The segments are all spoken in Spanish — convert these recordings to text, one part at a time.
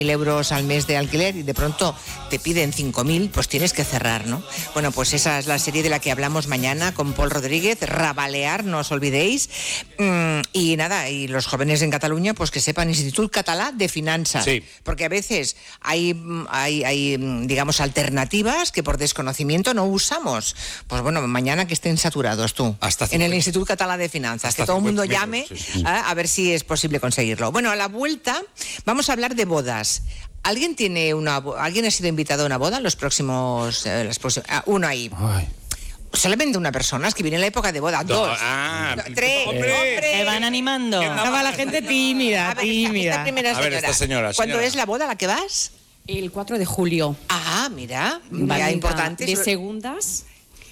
euros al mes de alquiler y de pronto te piden 5.000, pues tienes que cerrar, ¿no? Bueno, pues esa es la serie de la que hablamos mañana con Pol Rodríguez, Rabalear, no os olvidéis. Y nada, y los jóvenes en Cataluña, pues que sepan, Institut Català de Finanzas. Sí. Porque a veces hay, digamos, alternativas que por desconocimiento no usamos. Pues bueno, mañana que estén saturados tú. En el Institut Català de Finanzas, que todo el mundo llame a ver si es posible conseguirlo. Bueno, a la vuelta vamos a hablar de bodas. ¿Alguien ha sido invitado a una boda en los próximos... uno ahí. Ay. Solamente una persona, es que viene la época de boda. Dos. Tres. ¡Hombre! Se van animando. Estaba la gente tímida. Esta primera señora. Esta señora. ¿Cuándo es la boda a la que vas? El 4 de julio. Ah, mira. Vale, importante. De segundas.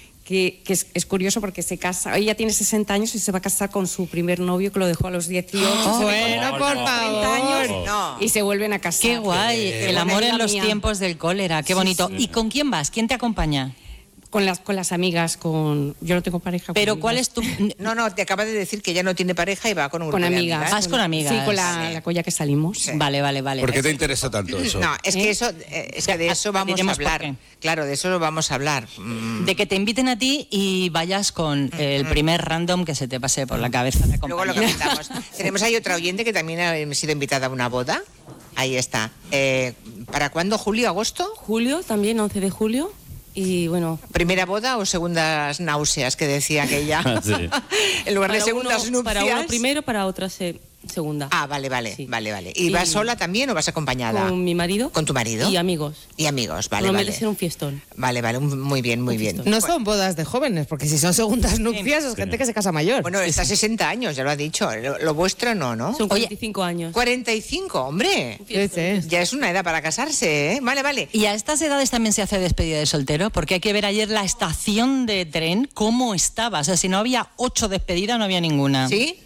Que es curioso porque se casa, ella tiene 60 años y se va a casar con su primer novio que lo dejó a los 18. Bueno, por favor. Años, y se vuelven a casar. Qué guay, el amor en los tiempos del cólera, qué bonito. Sí. ¿Y con quién vas? ¿Quién te acompaña? Con las amigas, yo no tengo pareja. Pero ¿cuál es tu...? No, te acaba de decir que ella no tiene pareja y va con un grupo de amigas. Vas con amigas. Sí, con la colla que salimos. Sí. Vale. ¿Por qué te interesa tanto eso? No, es que de eso vamos a hablar. Claro, de eso vamos a hablar. De que te inviten a ti y vayas con el primer random que se te pase por la cabeza. Luego lo comentamos. Tenemos ahí otra oyente que también ha sido invitada a una boda. Ahí está. ¿Para cuándo? ¿Julio, agosto? Julio, también 11 de julio. Y bueno. ¿Primera boda o segundas náuseas que decía aquella? Sí. En lugar de segundas nupcias. Para uno primero, para otra segunda. Ah, vale. Sí. Vale. ¿Y vas sola también o vas acompañada? Con mi marido. ¿Con tu marido? Y amigos. Vale. Promete ser un fiestón. Vale, muy bien. No son bodas de jóvenes, porque si son segundas nupcias es gente que se casa mayor. Bueno, está 60 años, ya lo ha dicho. Lo vuestro no. Son 45 años. 45, hombre. Sí. Ya es una edad para casarse, ¿eh? Vale. ¿Y a estas edades también se hace despedida de soltero? Porque hay que ver ayer la estación de tren, cómo estaba. O sea, si no había 8 despedidas, no había ninguna. ¿Sí?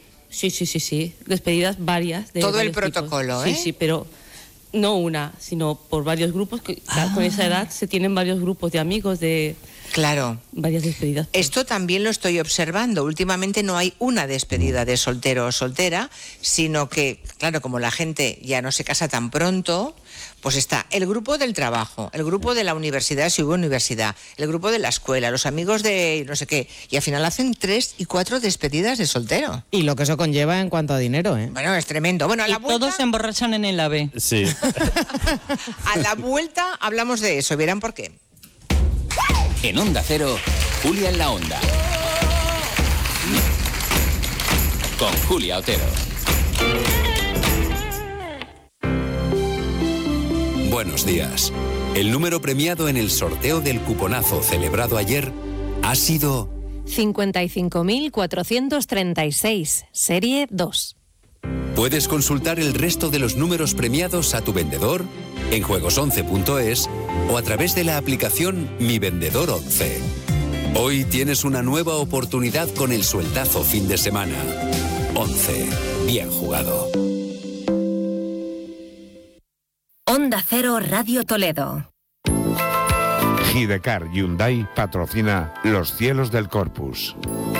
Sí. Despedidas varias. Todo el protocolo, ¿eh? Sí, pero no una, sino por varios grupos. Con esa edad se tienen varios grupos de amigos, Claro. Varias despedidas. Esto también lo estoy observando. Últimamente no hay una despedida de soltero o soltera, sino que, claro, como la gente ya no se casa tan pronto, pues está el grupo del trabajo, el grupo de la universidad, si hubo universidad, el grupo de la escuela, los amigos de no sé qué, y al final hacen 3 y 4 despedidas de soltero. Y lo que eso conlleva en cuanto a dinero, ¿eh? Bueno, es tremendo. Bueno, a la vuelta... todos se emborrachan en el AVE. Sí. A la vuelta hablamos de eso, verán por qué. En Onda Cero, Julia en la Onda. Con Julia Otero. Buenos días. El número premiado en el sorteo del cuponazo celebrado ayer ha sido 55.436, serie 2. Puedes consultar el resto de los números premiados a tu vendedor en juegos11.es o a través de la aplicación Mi Vendedor 11. Hoy tienes una nueva oportunidad con el sueldazo fin de semana. 11. Bien jugado. Onda Cero Radio Toledo. Gidecar Hyundai patrocina Los Cielos del Corpus.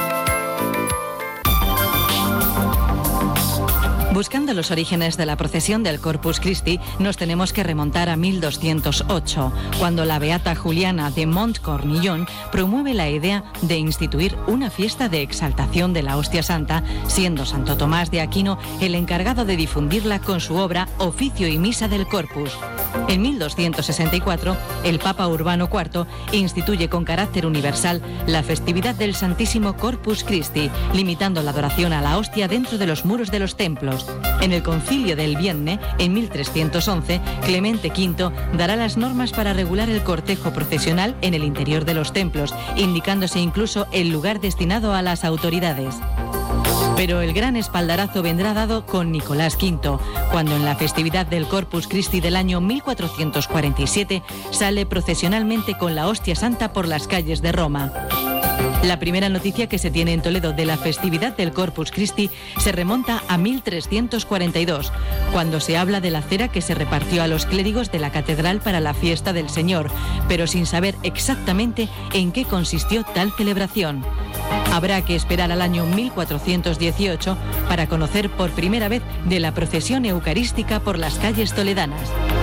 Buscando los orígenes de la procesión del Corpus Christi, nos tenemos que remontar a 1208, cuando la beata Juliana de Montcornillon promueve la idea de instituir una fiesta de exaltación de la hostia santa, siendo Santo Tomás de Aquino el encargado de difundirla con su obra Oficio y Misa del Corpus. En 1264, el Papa Urbano IV instituye con carácter universal la festividad del Santísimo Corpus Christi, limitando la adoración a la hostia dentro de los muros de los templos. En el Concilio del Vienne, en 1311, Clemente V dará las normas para regular el cortejo procesional en el interior de los templos, indicándose incluso el lugar destinado a las autoridades. Pero el gran espaldarazo vendrá dado con Nicolás V, cuando en la festividad del Corpus Christi del año 1447 sale procesionalmente con la hostia santa por las calles de Roma. La primera noticia que se tiene en Toledo de la festividad del Corpus Christi se remonta a 1342, cuando se habla de la cera que se repartió a los clérigos de la catedral para la fiesta del Señor, pero sin saber exactamente en qué consistió tal celebración. Habrá que esperar al año 1418 para conocer por primera vez de la procesión eucarística por las calles toledanas.